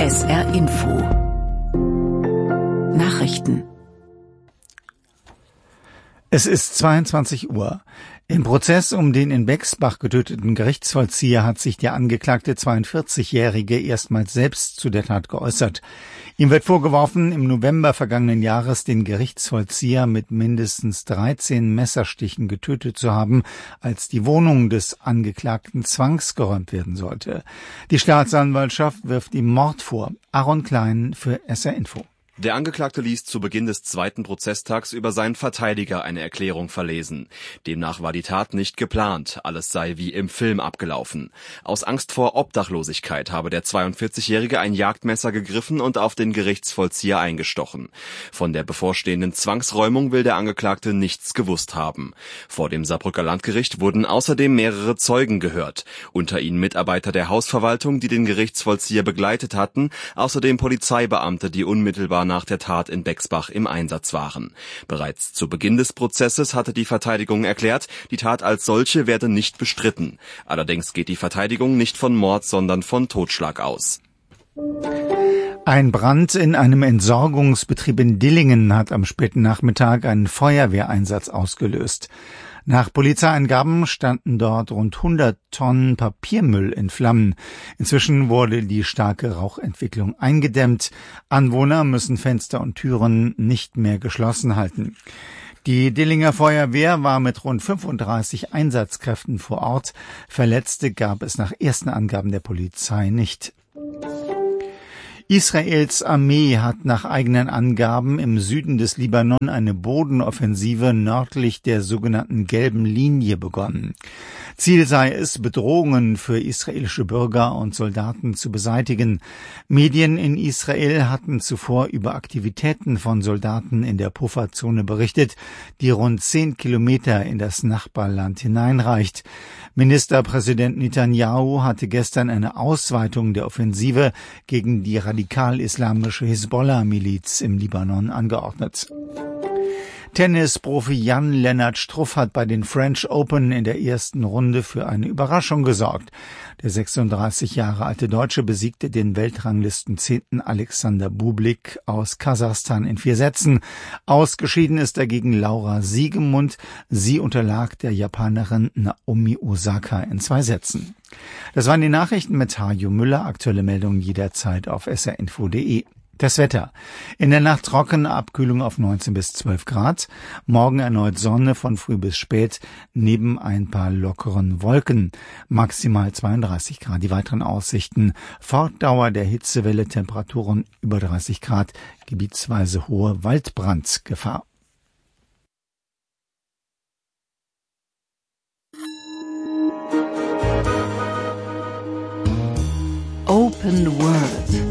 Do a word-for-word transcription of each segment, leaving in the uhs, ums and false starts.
S R Info Nachrichten. Es ist zweiundzwanzig Uhr. Im Prozess um den in Bexbach getöteten Gerichtsvollzieher hat sich der angeklagte zweiundvierzigjährige erstmals selbst zu der Tat geäußert. Ihm wird vorgeworfen, im November vergangenen Jahres den Gerichtsvollzieher mit mindestens dreizehn Messerstichen getötet zu haben, als die Wohnung des Angeklagten zwangsgeräumt werden sollte. Die Staatsanwaltschaft wirft ihm Mord vor. Aaron Klein für S R Info. Der Angeklagte ließ zu Beginn des zweiten Prozesstags über seinen Verteidiger eine Erklärung verlesen. Demnach war die Tat nicht geplant, alles sei wie im Film abgelaufen. Aus Angst vor Obdachlosigkeit habe der zweiundvierzigjährige ein Jagdmesser gegriffen und auf den Gerichtsvollzieher eingestochen. Von der bevorstehenden Zwangsräumung will der Angeklagte nichts gewusst haben. Vor dem Saarbrücker Landgericht wurden außerdem mehrere Zeugen gehört, unter ihnen Mitarbeiter der Hausverwaltung, die den Gerichtsvollzieher begleitet hatten, außerdem Polizeibeamte, die unmittelbar nach der Tat in Bexbach im Einsatz waren. Bereits zu Beginn des Prozesses hatte die Verteidigung erklärt, die Tat als solche werde nicht bestritten. Allerdings geht die Verteidigung nicht von Mord, sondern von Totschlag aus. Ein Brand in einem Entsorgungsbetrieb in Dillingen hat am späten Nachmittag einen Feuerwehreinsatz ausgelöst. Nach Polizeiangaben standen dort rund hundert Tonnen Papiermüll in Flammen. Inzwischen wurde die starke Rauchentwicklung eingedämmt. Anwohner müssen Fenster und Türen nicht mehr geschlossen halten. Die Dillinger Feuerwehr war mit rund fünfunddreißig Einsatzkräften vor Ort. Verletzte gab es nach ersten Angaben der Polizei nicht. Israels Armee hat nach eigenen Angaben im Süden des Libanon eine Bodenoffensive nördlich der sogenannten Gelben Linie begonnen. Ziel sei es, Bedrohungen für israelische Bürger und Soldaten zu beseitigen. Medien in Israel hatten zuvor über Aktivitäten von Soldaten in der Pufferzone berichtet, die rund zehn Kilometer in das Nachbarland hineinreicht. Ministerpräsident Netanyahu hatte gestern eine Ausweitung der Offensive gegen die radikal-islamische Hisbollah-Miliz im Libanon angeordnet. Tennisprofi Jan-Lennart Struff hat bei den French Open in der ersten Runde für eine Überraschung gesorgt. Der sechsunddreißig Jahre alte Deutsche besiegte den Weltranglistenzehnten Alexander Bublik aus Kasachstan in vier Sätzen. Ausgeschieden ist dagegen Laura Siegemund. Sie unterlag der Japanerin Naomi Osaka in zwei Sätzen. Das waren die Nachrichten mit Hajo Müller. Aktuelle Meldungen jederzeit auf s r info punkt d e. Das Wetter. In der Nacht trockene Abkühlung auf neunzehn bis zwölf Grad. Morgen erneut Sonne von früh bis spät, neben ein paar lockeren Wolken. Maximal zweiunddreißig Grad. Die weiteren Aussichten. Fortdauer der Hitzewelle, Temperaturen über dreißig Grad, gebietsweise hohe Waldbrandgefahr. Open World.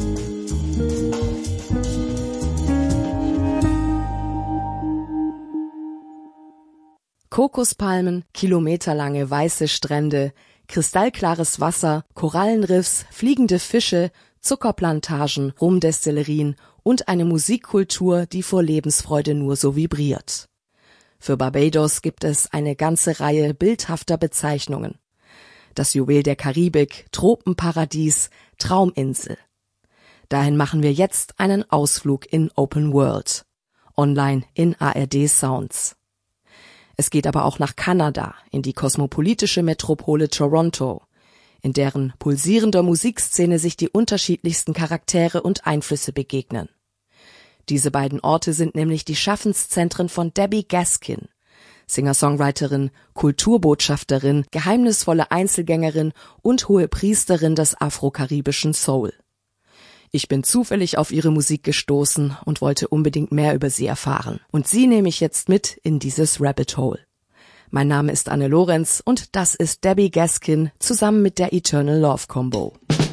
Kokospalmen, kilometerlange weiße Strände, kristallklares Wasser, Korallenriffs, fliegende Fische, Zuckerplantagen, Rumdestillerien und eine Musikkultur, die vor Lebensfreude nur so vibriert. Für Barbados gibt es eine ganze Reihe bildhafter Bezeichnungen. Das Juwel der Karibik, Tropenparadies, Trauminsel. Dahin machen wir jetzt einen Ausflug in Open World. Online in A R D Sounds. Es geht aber auch nach Kanada, in die kosmopolitische Metropole Toronto, in deren pulsierender Musikszene sich die unterschiedlichsten Charaktere und Einflüsse begegnen. Diese beiden Orte sind nämlich die Schaffenszentren von Debbie Gaskin, Singer-Songwriterin, Kulturbotschafterin, geheimnisvolle Einzelgängerin und Hohepriesterin des afro-karibischen Soul. Ich bin zufällig auf ihre Musik gestoßen und wollte unbedingt mehr über sie erfahren. Und sie nehme ich jetzt mit in dieses Rabbit Hole. Mein Name ist Anne Lorenz und das ist Debbie Gaskin zusammen mit der Eternal Love Combo.